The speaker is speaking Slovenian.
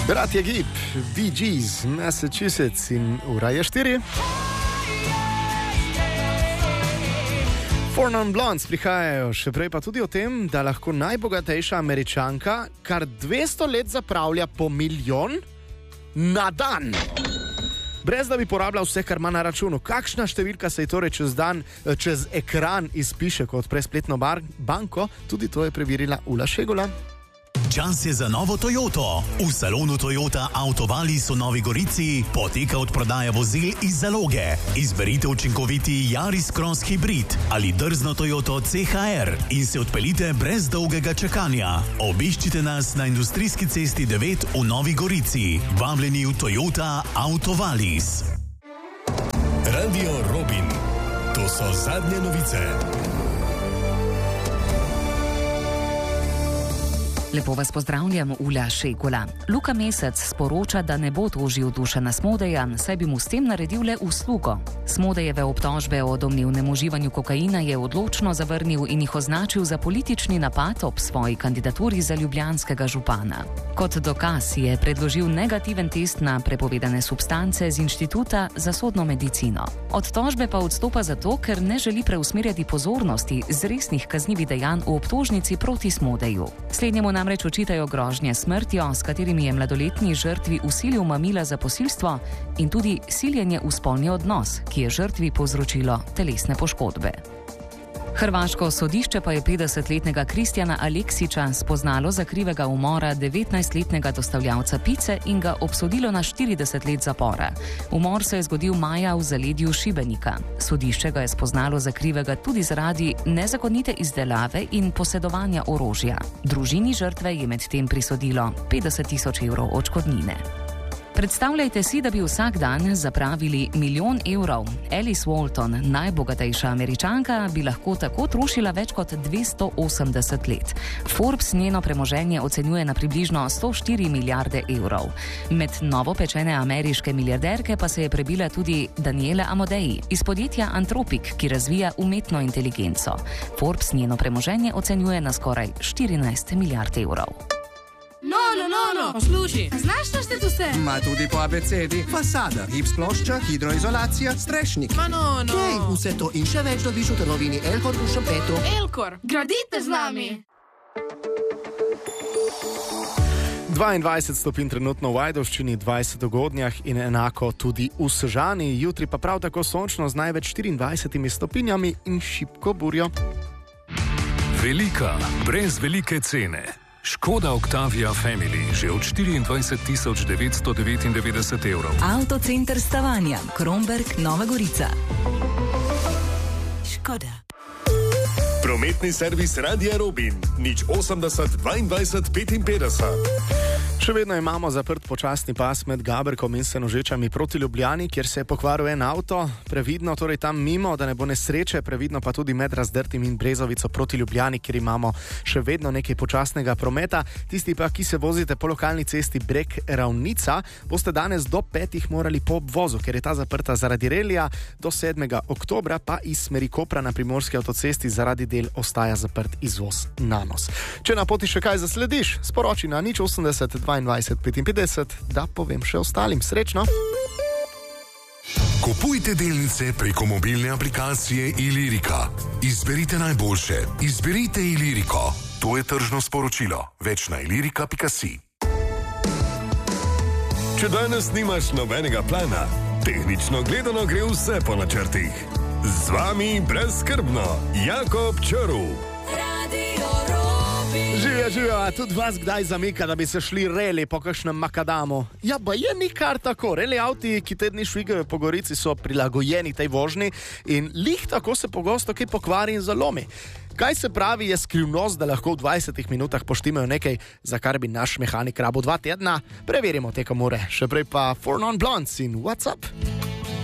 Bratje Gibb, Bee Gees, Massachusetts in ura je 4. Four Non Blondes prihajajo, še prej pa tudi o tem, da lahko najbogatejša Američanka kar 200 let zapravlja po milijon na dan. Brez da bi porabljal vse, kar ima na računu. Kakšna številka se je torej čez ekran izpiše, ko odpre spletno banko? Tudi to je preverila Ula Šegula. Čas je za novo Toyoto. V salonu Toyota Autovalis v Novi Gorici poteka odprodaja vozil iz zaloge. Izberite učinkoviti Yaris Cross Hybrid ali drzno Toyoto CHR in se odpeljite brez dolgega čakanja. Obiščite nas na Industrijski cesti 9 v Novi Gorici. Vabljeni v Toyota Autovalis. Radio Robin. To so zadnje novice. Lepo vas pozdravljam, Ula Šegula. Luka Mesec sporoča, da ne bo tožil Dušana Smodeja, saj bi mu s tem naredil le uslugo. Smodejeve obtožbe o domnevnem uživanju kokaina je odločno zavrnil in jih označil za politični napad ob svoji kandidaturi za ljubljanskega župana. Kot dokaz je predložil negativen test na prepovedane substance z Inštituta za sodno medicino. Od tožbe pa odstopa zato, ker ne želi preusmerjati pozornosti z resnih kaznivih dejanj v obtožnici proti Smodeju. Slednjemu namreč očitajo grožnje smrtjo, s katerimi je mladoletni žrtvi vsilil mamila za posilstvo, in tudi siljenje v spolni odnos, ki je žrtvi povzročilo telesne poškodbe. Hrvaško sodišče pa je 50-letnega Kristjana Aleksića spoznalo za krivega umora 19-letnega dostavljavca pice in ga obsodilo na 40 let zapora. Umor se je zgodil maja v zaledju Šibenika. Sodišče ga je spoznalo za krivega tudi zaradi nezakonite izdelave in posedovanja orožja. Družini žrtve je medtem prisodilo 50 000 evrov odškodnine. Predstavljajte si, da bi vsak dan zapravili $1 milijon. Alice Walton, najbogatejša Američanka, bi lahko tako trošila več kot 280 let. Forbes njeno premoženje ocenjuje na približno 104 milijarde evrov. Med novopečene ameriške milijarderke pa se je prebila tudi Daniela Amodei iz podjetja Anthropic, ki razvija umetno inteligenco. Forbes njeno premoženje ocenjuje na skoraj 14 milijard evrov. No, poslušaj, znaš našteti vse? Ma tudi po abecedi. Fasada, gips plošča, hidroizolacija, strešnik. No. Kej, vse to in še več dobiš v trgovini Elkor v Šempetu. Elkor, gradite z nami! 22 stopinj trenutno v Ajdovščini, 20 v Godnjah in enako tudi v Sežani. Jutri pa prav tako sončno z največ 24 stopinjami in šibko burjo. Velika, brez velike cene. Škoda Octavia Family že od 24 999 evrov. Avtocenter Stavanja, Kromberk, Nova Gorica. Škoda. Prometni servis Radia Robin. 080 22 55. Še vedno imamo zaprt počasni pas med Gaberkom in Senožečami proti Ljubljani, kjer se je pokvaril en avto. Previdno torej tam mimo, da ne bo nesreče, previdno pa tudi med Razdrtim in Brezovico proti Ljubljani, kjer imamo še vedno nekaj počasnega prometa. Tisti pa, ki se vozite po lokalni cesti Breg-Ravnica, boste danes do 5 morali po obvozu, ker je ta zaprta zaradi relija, do 7. oktobra pa iz smeri Kopra na Primorski avtocesti zaradi del ostaja zaprt izvoz Nanos. Če na poti še kaj zaslediš, sporoči na 080 22 55, da povem še ostalim. Srečno! Kupujte delnice preko mobilne aplikacije Ilirika. Izberite najboljše. Izberite Iliriko. To je tržno sporočilo. Več na ilirika.si. Če danes nimaš nobenega plana, tehnično gledano gre vse po načrtih. Z vami brezskrbno Jakob Črv. Živijo, tudi vas kdaj zamika, da bi se šli reli po kakšnem makadamu? Ja, ba je ni kar tako. Reli avti, ki te dni švigajo po Gorici, so prilagojeni tej vožnji in lih tako se pogosto kaj pokvari in zalomi. Kaj se pravi je skrivnost, da lahko v 20 minutah poštimajo nekaj, za kar bi naš mehanik rabil 2 tedna? Preverimo tekom ure. Še prej pa Four Non Blondes in What's Up?